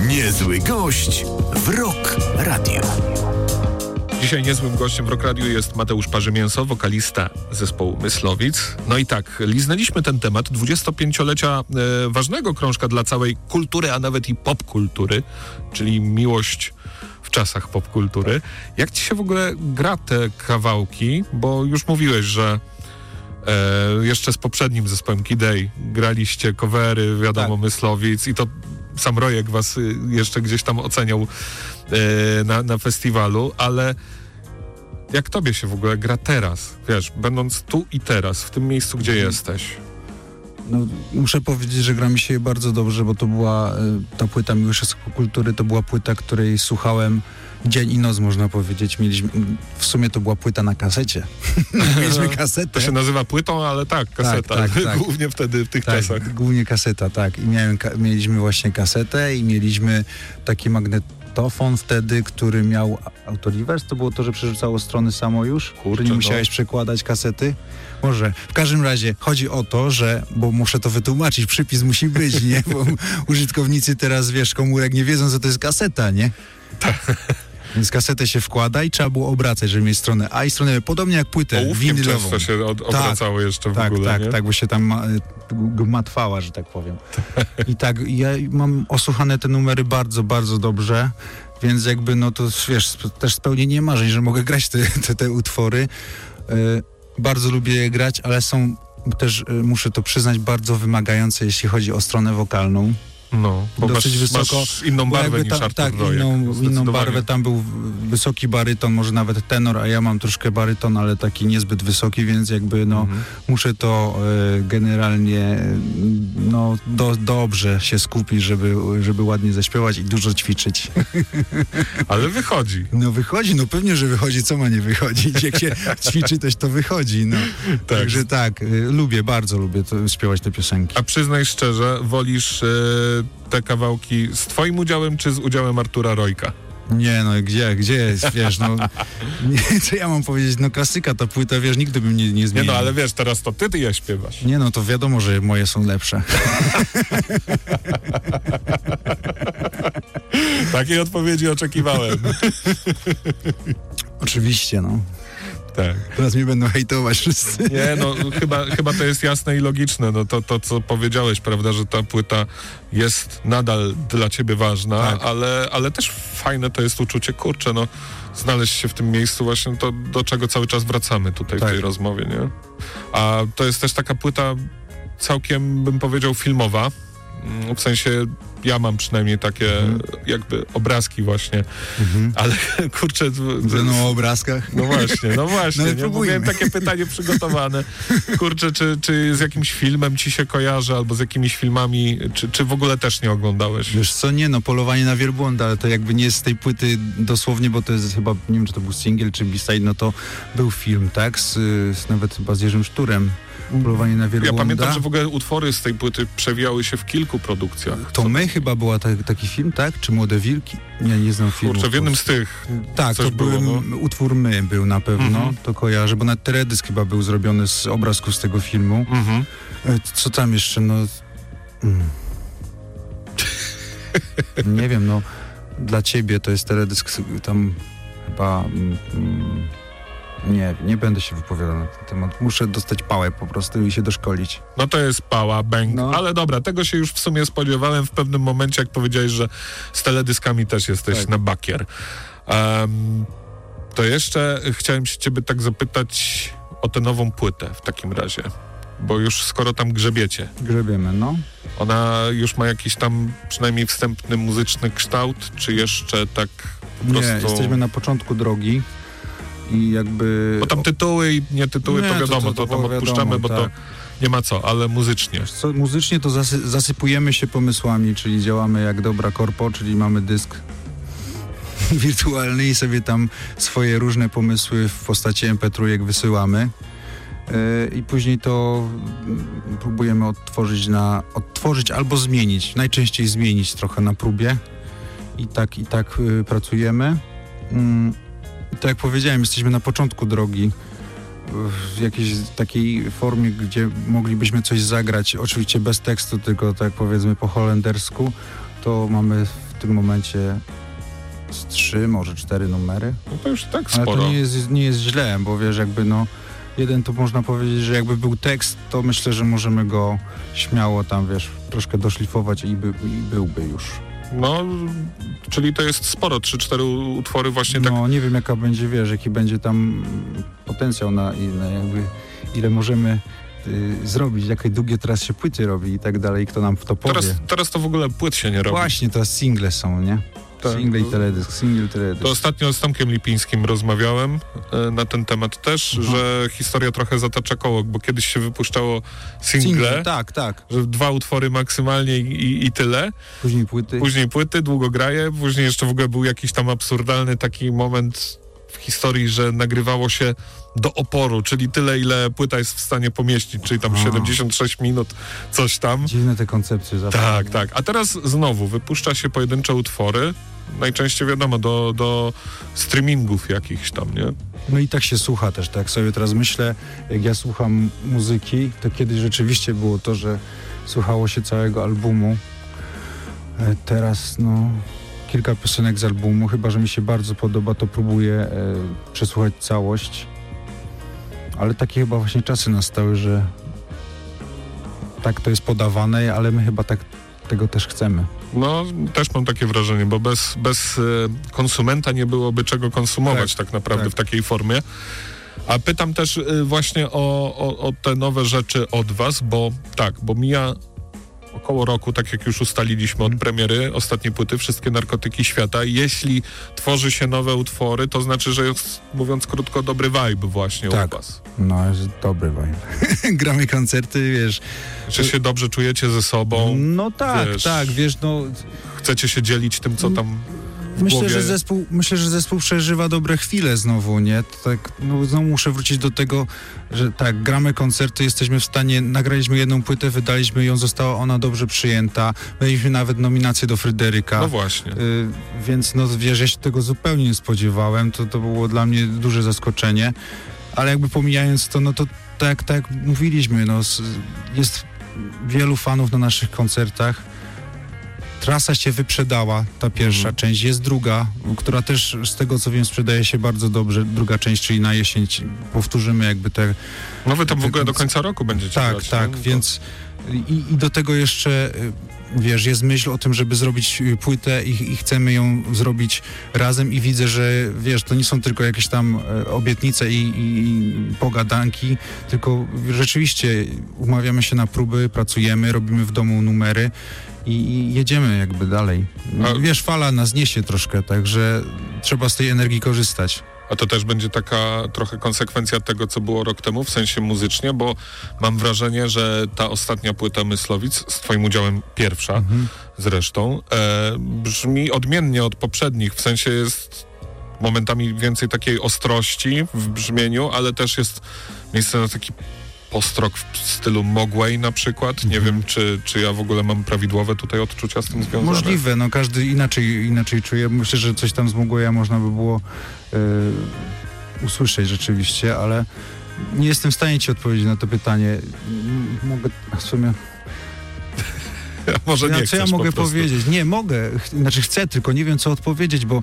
Niezły gość w Rock Radio. Dzisiaj niezłym gościem w Rock Radio jest Mateusz Parzymięso, wokalista zespołu Myslowic. No i tak, liznęliśmy ten temat 25-lecia ważnego krążka dla całej kultury, a nawet i popkultury, czyli miłość w czasach popkultury. Jak ci się w ogóle gra te kawałki? Bo już mówiłeś, że jeszcze z poprzednim zespołem Key Day graliście covery, wiadomo, tak. Myslowic i to sam Rojek was jeszcze gdzieś tam oceniał na festiwalu, ale jak tobie się w ogóle gra teraz, wiesz, będąc tu i teraz, w tym miejscu, gdzie jesteś? No, muszę powiedzieć, że gra mi się bardzo dobrze, bo to była ta płyta Miłość Kultury, to była płyta, której słuchałem dzień i noc, można powiedzieć. W sumie to była płyta na kasecie. Mieliśmy kasetę. To się nazywa płytą, ale tak, kaseta. Tak. Głównie wtedy w tych czasach. Głównie kaseta, tak. I mieliśmy właśnie kasetę i mieliśmy taki magnetofon wtedy, który miał autoreverse. To było to, że przerzucało strony samo już, że nie musiałeś przekładać kasety. Może. W każdym razie chodzi o to, że, bo muszę to wytłumaczyć, przypis musi być, nie? Bo użytkownicy teraz, wiesz, komórek nie wiedzą, co to jest kaseta, nie? Więc kasetę się wkłada i trzeba było obracać, żeby mieć stronę A i stronę B. Podobnie jak płytę winylową. Często się obracało jeszcze w ogóle, nie? Tak, bo się tam gmatwała, że tak powiem. I tak, ja mam osłuchane te numery bardzo, bardzo dobrze, więc jakby, no to wiesz, też spełnienie marzeń, że mogę grać te utwory. Bardzo lubię je grać, ale są też, muszę to przyznać, bardzo wymagające, jeśli chodzi o stronę wokalną. No, bo dosyć wysoko, masz inną barwę niż Artur Tak, Rojek, inną barwę, tam był wysoki baryton, może nawet tenor, a ja mam troszkę baryton, ale taki niezbyt wysoki, więc jakby muszę to generalnie dobrze się skupić, żeby ładnie zaśpiewać i dużo ćwiczyć. Ale wychodzi. No wychodzi, no pewnie, że wychodzi, co ma nie wychodzić, jak się ćwiczy, to wychodzi, no. Tak. Także tak, bardzo lubię śpiewać te piosenki. A przyznaj szczerze, wolisz te kawałki z twoim udziałem, czy z udziałem Artura Rojka? Nie, no gdzie jest, wiesz, no co ja mam powiedzieć, no klasyka ta płyta, wiesz, nigdy bym nie zmienił. Nie, no ale wiesz, teraz to ty je śpiewasz. Nie, no to wiadomo, że moje są lepsze. Takiej odpowiedzi oczekiwałem. Oczywiście, no. Tak. Teraz mnie będą hejtować wszyscy. Nie, no chyba to jest jasne i logiczne. No to co powiedziałeś, prawda, że ta płyta jest nadal dla ciebie ważna, tak. ale też fajne to jest uczucie, kurczę, no znaleźć się w tym miejscu właśnie, to do czego cały czas wracamy tutaj w tej rozmowie, nie? A to jest też taka płyta całkiem, bym powiedział, filmowa. W sensie ja mam przynajmniej takie jakby obrazki właśnie, ale kurczę... o obrazkach? No właśnie, no bo miałem takie pytanie przygotowane. Kurczę, czy z jakimś filmem ci się kojarzy, albo z jakimiś filmami, czy w ogóle też nie oglądałeś? Wiesz co, nie, no Polowanie na wielbłąda, ale to jakby nie jest z tej płyty dosłownie, bo to jest chyba, nie wiem, czy to był singiel, czy B-side, no to był film, tak, nawet chyba z Jerzym Szturem. Polowanie na wielbłąda. Ja pamiętam, że w ogóle utwory z tej płyty przewijały się w kilku produkcjach. To My chyba była taki film, tak? Czy Młode Wilki? Nie znam filmu. Kurczę, w jednym z tych tak, to był utwór My był na pewno, to kojarzę, bo nawet teledysk chyba był zrobiony z obrazków z tego filmu. Co tam jeszcze, no... Nie wiem, no dla ciebie to jest teledysk tam chyba... Nie będę się wypowiadał na ten temat. Muszę dostać pałę po prostu i się doszkolić. No to jest pała, bang. No. Ale dobra, tego się już w sumie spodziewałem w pewnym momencie, jak powiedziałeś, że z teledyskami też jesteś na bakier. To jeszcze chciałem się ciebie tak zapytać o tę nową płytę w takim razie. Bo już skoro tam grzebiecie. Grzebiemy, no. Ona już ma jakiś tam przynajmniej wstępny muzyczny kształt, czy jeszcze tak po prostu... Nie, jesteśmy na początku drogi. I jakby... Bo tam tytuły i nie tytuły, to wiadomo, to tam odpuszczamy, bo to nie ma co, ale muzycznie. Muzycznie to zasypujemy się pomysłami, czyli działamy jak dobra korpo, czyli mamy dysk wirtualny i sobie tam swoje różne pomysły w postaci MP3 wysyłamy. I później to próbujemy odtworzyć albo zmienić. Najczęściej zmienić trochę na próbie. I tak pracujemy. Tak jak powiedziałem, jesteśmy na początku drogi w jakiejś takiej formie, gdzie moglibyśmy coś zagrać, oczywiście bez tekstu, tylko tak powiedzmy po holendersku, to mamy tym momencie z 3, może 4 numery. No to już tak sporo. Ale to nie jest źle, bo wiesz, jakby jeden to można powiedzieć, że jakby był tekst, to myślę, że możemy go śmiało tam, wiesz, troszkę doszlifować i byłby już. No, czyli to jest sporo, 3-4 utwory właśnie tak. No, nie wiem jaki będzie tam potencjał na jakby, ile możemy zrobić, jakie długie teraz się płyty robi i tak dalej, kto nam w to powie. Teraz to w ogóle płyt się nie robi. Właśnie, teraz single są, nie? Tak. Single i teledysk, single, teledysk. To ostatnio z Tomkiem Lipińskim rozmawiałem na ten temat też, że historia trochę zatacza koło, bo kiedyś się wypuszczało single. Tak. Że 2 utwory maksymalnie i tyle. Później płyty, długo graje, później jeszcze w ogóle był jakiś tam absurdalny taki moment w historii, że nagrywało się do oporu, czyli tyle, ile płyta jest w stanie pomieścić, czyli tam 76 minut, coś tam. Dziwne te koncepcje. Tak. A teraz znowu wypuszcza się pojedyncze utwory, najczęściej wiadomo, do streamingów jakichś tam, nie? No i tak się słucha też, tak sobie teraz myślę, jak ja słucham muzyki, to kiedyś rzeczywiście było to, że słuchało się całego albumu. Teraz, kilka piosenek z albumu, chyba że mi się bardzo podoba, to próbuję przesłuchać całość. Ale takie chyba właśnie czasy nastały, że tak to jest podawane, ale my chyba tak tego też chcemy. No, też mam takie wrażenie, bo bez konsumenta nie byłoby czego konsumować tak naprawdę w takiej formie. A pytam też właśnie o te nowe rzeczy od was, bo mija około roku, tak jak już ustaliliśmy od premiery ostatniej płyty, Wszystkie narkotyki świata. Jeśli tworzy się nowe utwory, to znaczy, że jest, mówiąc krótko, dobry vibe właśnie u was. No, jest dobry vibe. Gramy koncerty, wiesz. Czy się dobrze czujecie ze sobą? No tak, wiesz, Chcecie się dzielić tym, co tam Myślę, że zespół przeżywa dobre chwile znowu, nie? Tak, znowu muszę wrócić do tego, że tak, gramy koncerty, jesteśmy w stanie, nagraliśmy jedną płytę, wydaliśmy ją, została ona dobrze przyjęta, mieliśmy nawet nominację do Fryderyka. No właśnie. Więc wiesz, ja się tego zupełnie nie spodziewałem, to było dla mnie duże zaskoczenie, ale jakby pomijając to, to tak jak mówiliśmy, jest wielu fanów na naszych koncertach. Trasa się wyprzedała, ta pierwsza część. Jest druga, która też z tego co wiem sprzedaje się bardzo dobrze. Druga część, czyli na jesień powtórzymy jakby te... No wy tam w ogóle do końca roku będziecie grać. Tak, więc i do tego jeszcze, wiesz, jest myśl o tym, żeby zrobić płytę i chcemy ją zrobić razem i widzę, że wiesz, to nie są tylko jakieś tam obietnice i pogadanki, tylko rzeczywiście umawiamy się na próby, pracujemy, robimy w domu numery i jedziemy jakby dalej. Wiesz, fala nas niesie troszkę, także trzeba z tej energii korzystać. A to też będzie taka trochę konsekwencja tego, co było rok temu, w sensie muzycznie, bo mam wrażenie, że ta ostatnia płyta Myslowic, z twoim udziałem pierwsza zresztą, brzmi odmiennie od poprzednich, w sensie jest momentami więcej takiej ostrości w brzmieniu, ale też jest miejsce na taki postrok w stylu Mogwai na przykład. Nie wiem, czy ja w ogóle mam prawidłowe tutaj odczucia z tym związane. Możliwe, każdy inaczej czuje. Myślę, że coś tam z Mogwai można by było usłyszeć rzeczywiście, ale nie jestem w stanie ci odpowiedzieć na to pytanie. Mogę w sumie... Może nie co ja mogę powiedzieć? Nie, mogę. Chcę, tylko nie wiem, co odpowiedzieć, bo...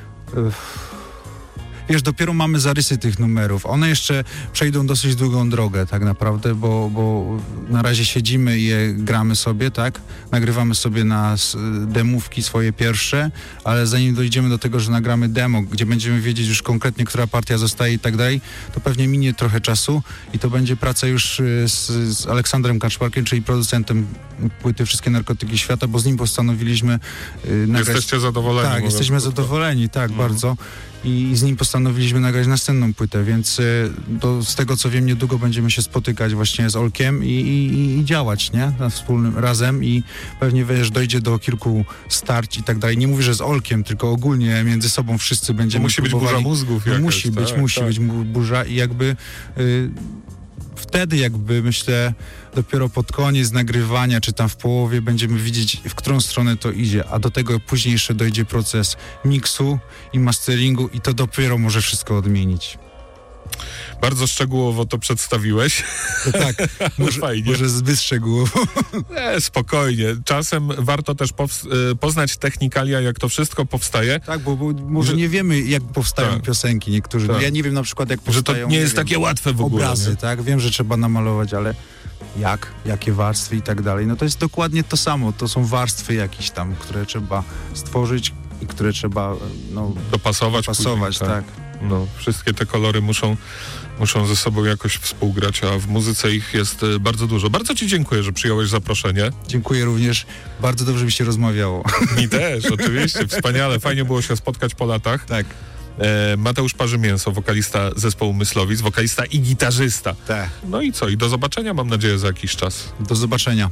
Wiesz, dopiero mamy zarysy tych numerów. One jeszcze przejdą dosyć długą drogę tak naprawdę, bo na razie siedzimy i je gramy sobie, tak? Nagrywamy sobie na demówki swoje pierwsze, ale zanim dojdziemy do tego, że nagramy demo, gdzie będziemy wiedzieć już konkretnie, która partia zostaje i tak dalej, to pewnie minie trochę czasu i to będzie praca już z Aleksandrem Kaczmarkiem, czyli producentem płyty Wszystkie narkotyki świata, bo z nim postanowiliśmy nagrać... Jesteście zadowoleni? Tak, jesteśmy zadowoleni, tak, bardzo. I z nim postanowiliśmy nagrać następną płytę, więc z tego co wiem, niedługo będziemy się spotykać właśnie z Olkiem i działać, nie? Wspólnym razem i pewnie wiesz, dojdzie do kilku starć i tak dalej. Nie mówię, że z Olkiem, tylko ogólnie między sobą wszyscy będziemy musi być burza mózgów jakaś, musi być burza i jakby wtedy jakby myślę dopiero pod koniec nagrywania, czy tam w połowie będziemy widzieć, w którą stronę to idzie, a do tego później jeszcze dojdzie proces miksu i masteringu i to dopiero może wszystko odmienić. Bardzo szczegółowo to przedstawiłeś. Tak, może zbyt szczegółowo. Spokojnie. Czasem warto też poznać technikalia, jak to wszystko powstaje. Tak, bo może nie wiemy, jak powstają piosenki niektórzy. Tak. Ja nie wiem na przykład, jak powstają... Że to nie jest takie łatwe w ogóle. Obrazy, nie? tak? Wiem, że trzeba namalować, ale jakie warstwy i tak dalej. No to jest dokładnie to samo. To są warstwy jakieś tam, które trzeba stworzyć i które trzeba dopasować. Później, tak. No, wszystkie te kolory muszą ze sobą jakoś współgrać, a w muzyce ich jest bardzo dużo. Bardzo ci dziękuję, że przyjąłeś zaproszenie. Dziękuję również. Bardzo dobrze mi się rozmawiało. Mi też, oczywiście. Wspaniale. Fajnie było się spotkać po latach. Tak. Mateusz Parzymięso, wokalista zespołu Myslowic, wokalista i gitarzysta. Tak. No i co? I do zobaczenia, mam nadzieję, za jakiś czas. Do zobaczenia.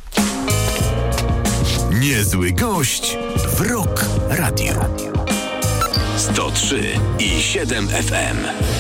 Niezły gość w Rock Radio. 103,7 FM.